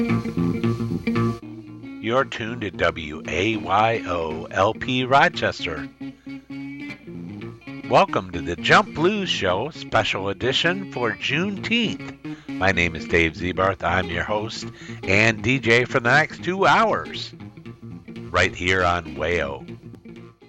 You're tuned to WAYO-LP Rochester. Welcome to the Jump Blues Show, special edition for Juneteenth. My name is Dave Zebarth. I'm your host and DJ for the next 2 hours, right here on WAYO.